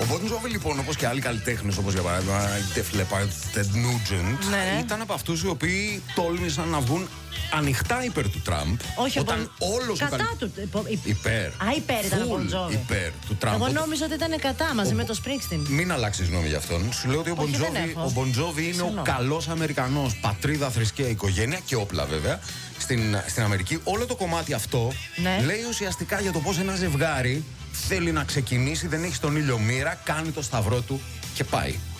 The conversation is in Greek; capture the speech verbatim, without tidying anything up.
Bon Jovi, λοιπόν, όπως και άλλοι καλλιτέχνες, όπως για παράδειγμα η Def Leppard, Ted Nugent, ναι. ήταν από αυτούς οι οποίοι τόλμησαν να βγουν ανοιχτά υπέρ του Τραμπ. Όχι, όταν όλος κατά ο καλ... του. Υπέρ. Α, υπέρ ήταν ο Bon Jovi. Υπέρ του Τραμπ. Εγώ νόμιζα ότι ήταν κατά μαζί ο... με το Springsteen. Μην αλλάξεις γνώμη για αυτόν. Σου λέω ότι ο Bon Jovi, ο Bon Jovi είναι Συνό. ο καλός Αμερικανός. Πατρίδα, θρησκεία, οικογένεια και όπλα βέβαια. Στην, στην Αμερική. Όλο το κομμάτι αυτό ναι. λέει ουσιαστικά για το πώς ένα ζευγάρι θέλει να ξεκινήσει, δεν έχει στον ήλιο μοίρα, κάνει το σταυρό του και πάει.